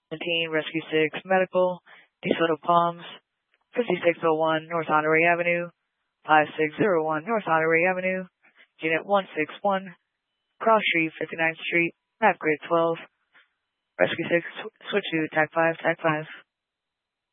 17, Rescue 6, Medical, DeSoto Palms, 5601 North Honore Avenue, 5601 North Honore Avenue, Unit 161, Cross Street, 59th Street, map grade 12, Rescue 6, switch to TAC 5, TAC 5.